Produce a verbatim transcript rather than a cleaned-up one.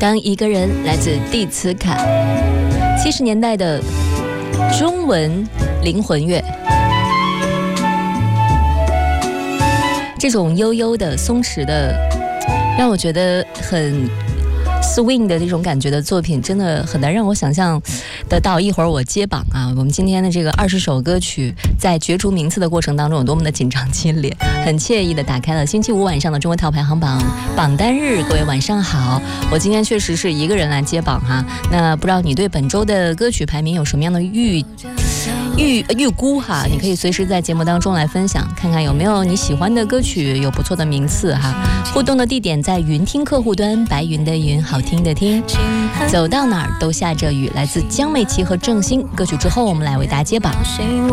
当一个人来自蒂茨卡，七十年代的中文灵魂乐，这种悠悠的松弛的让我觉得很 swing 的这种感觉的作品，真的很难让我想象得到。一会儿我接榜啊，我们今天的这个二十首歌曲在角逐名次的过程当中有多么的紧张激烈，很惬意的打开了星期五晚上的中国跳排行榜榜单日。各位晚上好，我今天确实是一个人来接榜哈。那不知道你对本周的歌曲排名有什么样的预预预估哈？你可以随时在节目当中来分享，看看有没有你喜欢的歌曲有不错的名次哈。互动的地点在云听客户端，白云的云，好听的听，走到哪儿都下着雨，来自江美琪和郑兴歌曲之后，我们来为大家接榜。